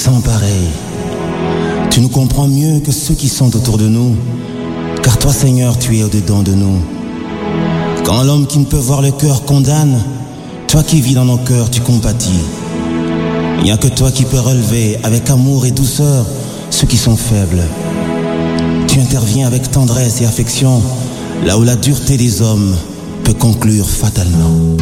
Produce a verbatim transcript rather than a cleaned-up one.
sans pareil. Tu nous comprends mieux que ceux qui sont autour de nous, car toi, Seigneur, tu es au-dedans de nous. Quand l'homme qui ne peut voir le cœur condamne, toi qui vis dans nos cœurs, tu compatis. Il n'y a que toi qui peux relever avec amour et douceur ceux qui sont faibles. Tu interviens avec tendresse et affection, là où la dureté des hommes peut conclure fatalement.